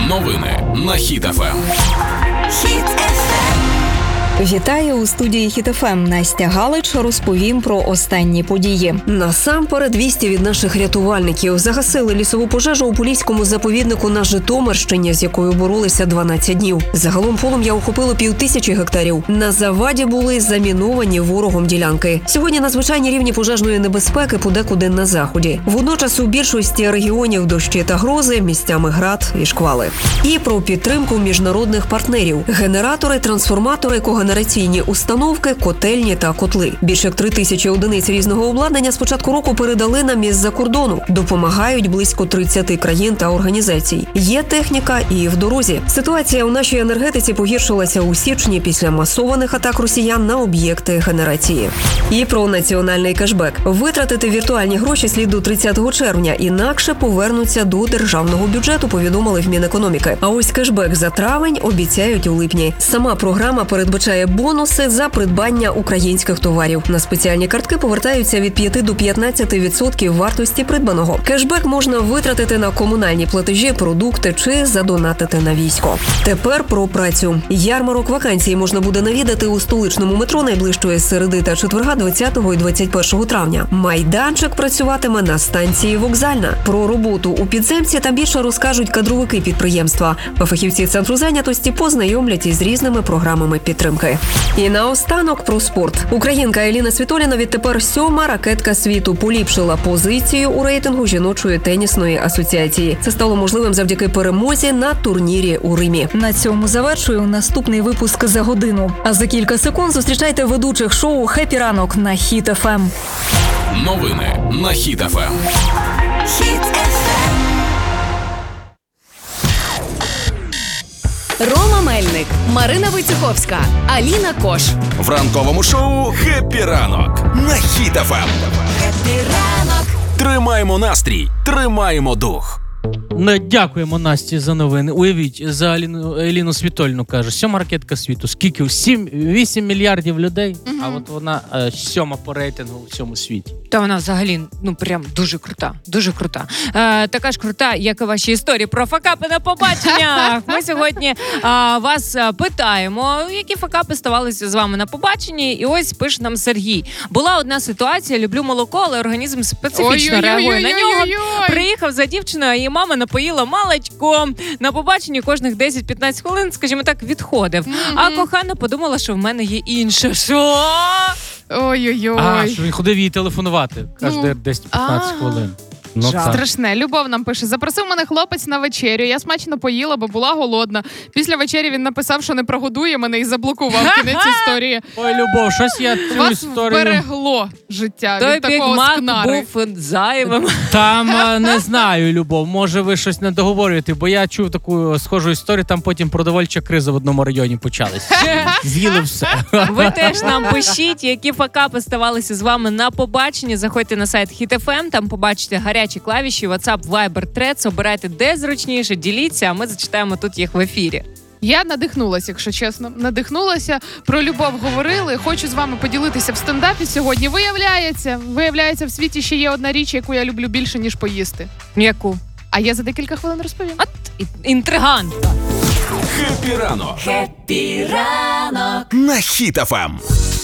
Новини на Хіт ФМ. Вітаю у студії Хіт ФМ. Настя Галич розповім про останні події. Насамперед вісті від наших рятувальників. Загасили лісову пожежу у Поліському заповіднику на Житомирщині, з якою боролися 12 днів. Загалом полум'я охопило 5000 гектарів. На заваді були заміновані ворогом ділянки. Сьогодні надзвичайні рівні пожежної небезпеки подекуди на заході. Водночас у більшості регіонів дощі та грози, місцями град і шквали. І про підтримку міжнародних партнерів. Генератори, трансформатори, когенераційні установки, котельні та котли. Більше як 3000 одиниць різного обладнання з початку року передали нам із-за кордону. Допомагають близько 30 країн та організацій. Є техніка і в дорозі. Ситуація у нашій енергетиці погіршилася у січні після масованих атак росіян на об'єкти генерації. І про національний кешбек. Витратити віртуальні гроші слід до 30 червня, інакше повернуться до державного бюджету, повідомили в Мінекономіки. А ось кешбек за травень обіцяють у липні. Сама програма передбачає бонуси за придбання українських товарів. На спеціальні картки повертаються від 5 до 15% вартості придбаного. Кешбек можна витратити на комунальні платежі, продукти чи задонатити на військо. Тепер про працю. Ярмарок вакансій можна буде навідати у столичному метро найближчої середи та четверга 20 і 21 травня. Майданчик працюватиме на станції Вокзальна. Про роботу у підземці та більше розкажуть кадровики підприємства. А фахівці центру зайнятості познайомлять із різними програмами підтримки. І наостанок про спорт. Українка Еліна Світоліна відтепер 7-ма ракетка світу, поліпшила позицію у рейтингу жіночої тенісної асоціації. Це стало можливим завдяки перемозі на турнірі у Римі. На цьому завершую наступний випуск за годину. А за кілька секунд зустрічайте ведучих шоу «Хеппі ранок» на Хіт ФМ. Новини на Хіт ФМ. Рома Мельник, Марина Войцеховська, Аліна Кош. В ранковому шоу «Хеппі ранок» на Хіт ФМ. Хеппі ранок. Тримаємо настрій, тримаємо дух. Дякуємо Насті за новини. Уявіть, за Еліну Світоліну каже, 7-ма ракетка світу. Скільки? 8 мільярдів людей, а от вона 7-ма по рейтингу у всьому світі. Та вона взагалі, прям дуже крута, дуже крута. Така ж крута, як і ваші історії про факапи на побаченнях. Ми сьогодні вас питаємо, які факапи ставалися з вами на побаченні. І ось пише нам Сергій. Була одна ситуація, люблю молоко, але організм специфічно реагує на нього. Приїхав за дівчиною, а її мама напоїла молочком. На побаченні кожних 10-15 хвилин, скажімо так, відходив. А кохана подумала, що в мене є інше. Що? Ой-ой-ой. Що він ходив їй телефонувати кожні 10-15 хвилин. Страшне. Любов нам пише. Запросив мене хлопець на вечерю. Я смачно поїла, бо була голодна. Після вечері він написав, що не прогодує мене і заблокував кінець історії. Ой, Любов, щось я цю Вас історію... вберегло життя Той від такого скнари. Той був зайвим. Там, не знаю, Любов, може ви щось не договорюєте, бо я чув таку схожу історію, там потім продовольча криза в одному районі почалась. З'їли все. Ви теж нам пишіть, які факапи ставалися з вами на побаченні. Заходьте на сайт Хіт ФМ, там побачите гарячі клавіші, WhatsApp, Viber, Threads, обирайте де зручніше, діліться, а ми зачитаємо тут їх в ефірі. Я надихнулася, якщо чесно. Надихнулася, про любов говорили. Хочу з вами поділитися в стендапі сьогодні. Виявляється, в світі ще є одна річ, яку я люблю більше, ніж поїсти. Яку? А я за декілька хвилин розповім. От, інтригант. Хеппі ранок. Хеппі ранок. На Хіт ФМ.